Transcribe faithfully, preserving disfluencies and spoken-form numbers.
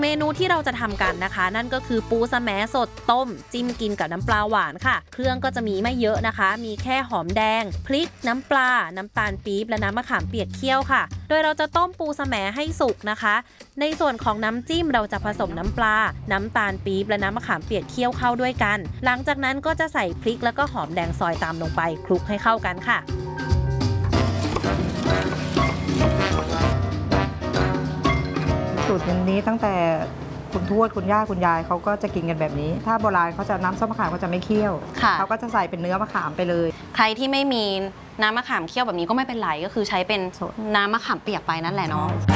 นูที่เราจะทำกันนะคะนั่นก็คือปูสะแหมสดต้มจิ้มกินกับน้ำปลาหวานค่ะเครื่องก็จะมีไม่เยอะนะคะมีแค่หอมแดงพริกน้ำปลาน้ำตาลปี๊บและน้ำมะขามเปียกเคี่ยวค่ะโดยเราจะต้มปูสะแหมให้สุกนะคะในส่วนของน้ำจิ้มเราจะผสมน้ำปลาน้ำตาลปี๊บและน้ำมะขามเปียกเคี่ยวเข้าด้วยกันหลังจากนั้นก็จะใส่พริกแล้วก็หอมแดงซอยตามลงไปคลุกให้เข้ากันค่ะสูตรนี้ตั้งแต่คุณทวดคุณย่าคุณยายเขาก็จะกินกันแบบนี้ถ้าโบราณเขาจะน้ำส้มมะขามเขาจะไม่เคี่ยวเขาก็จะใส่เป็นเนื้อมะขามไปเลยใครที่ไม่มีน้ำมะขามเคี่ยวแบบนี้ก็ไม่เป็นไรก็คือใช้เป็นน้ำมะขามเปียกไปนั่นแหละเนาะ